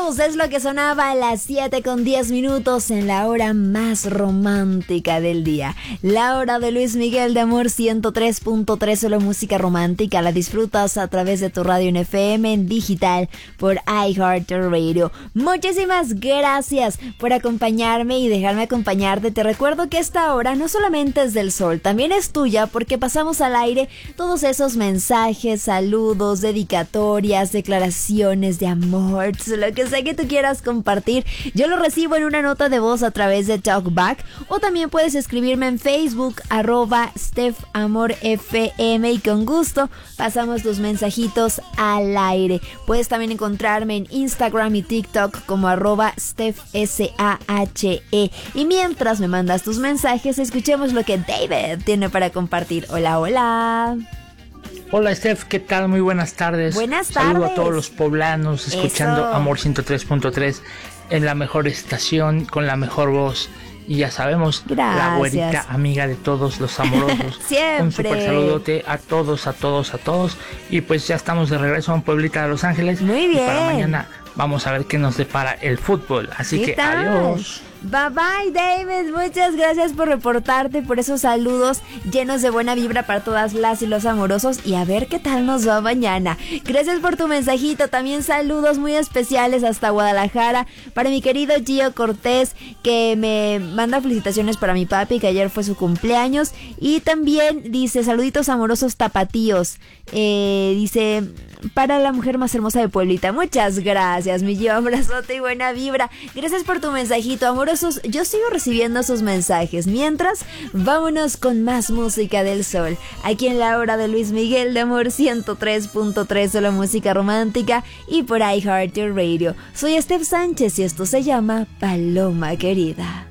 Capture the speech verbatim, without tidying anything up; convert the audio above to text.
Blues es lo que sonaba a las siete con diez minutos en la hora más romántica del día. La hora de Luis Miguel de Amor ciento tres punto tres, solo música romántica. La disfrutas a través de tu radio en F M, en digital, por iHeartRadio. Muchísimas gracias por acompañarme y dejarme acompañarte. Te recuerdo que esta hora no solamente es del sol, también es tuya, porque pasamos al aire todos esos mensajes, saludos, dedicatorias, declaraciones de amor, lo que sea que tú quieras compartir. Yo lo recibo en una nota de voz a través de Talkback, o también puedes escribirme en Facebook, arroba StephAmorFM, y con gusto pasamos tus mensajitos al aire. Puedes también encontrarme en Instagram y TikTok como arroba StephSahe. Y mientras me mandas tus mensajes, escuchemos lo que David tiene para compartir. Hola, hola. Hola Steph, ¿qué tal? Muy buenas tardes. Buenas tardes. Saludo a todos los poblanos escuchando Eso. Amor ciento tres punto tres en la mejor estación, con la mejor voz. Y ya sabemos, Gracias. la güerita amiga de todos los amorosos. Siempre. Un super saludote a todos, a todos, a todos. Y pues ya estamos de regreso en Pueblita de Los Ángeles. Muy bien. Y para mañana vamos a ver qué nos depara el fútbol. Así que tal? adiós. Bye bye, David. Muchas gracias por reportarte, por esos saludos llenos de buena vibra para todas las y los amorosos. Y a ver qué tal nos va mañana. Gracias por tu mensajito. También saludos muy especiales hasta Guadalajara para mi querido Gio Cortés, que me manda felicitaciones para mi papi, que ayer fue su cumpleaños. Y también dice saluditos amorosos tapatíos. Eh, dice para la mujer más hermosa de Pueblita. Muchas gracias, mi Gio. Abrazote y buena vibra. Gracias por tu mensajito, amorosos. Yo sigo recibiendo sus mensajes. Mientras, vámonos con más música del sol. Aquí en la hora de Luis Miguel de Amor ciento tres punto tres, solo música romántica, y por iHeartRadio. Soy Steph Sánchez y esto se llama Paloma Querida.